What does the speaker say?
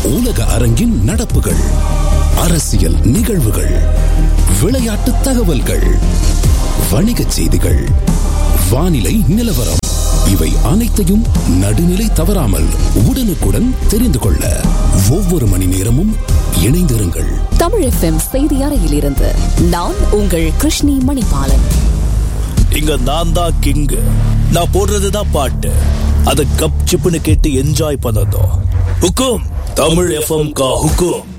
உலக அரங்கின் நடப்புகள், அரசியல் நிகழ்வுகள், விளையாட்டு தகவல்கள், வணிகச் செய்திகள், வானிலை நிலவரம், இவை அனைத்தையும் நடுநிலை தவறாமல் உடனுக்குடன் தெரிந்து கொள்ள ஒவ்வொரு மணி நேரமும் இணைந்திருங்கள். தமிழ் FM செய்தி அறையிலிருந்து நான் உங்கள் கிருஷ்ணி மணிபாலன். இங்க நான் தான் கிங். நான் போடுறதுதான் பாட்டு. அதை கப் சிப்புன்னு கேட்டு என்ஜாய் பண்ணதும். ஹுக்கும் தமிழ் FM கா ஹுக்கும்.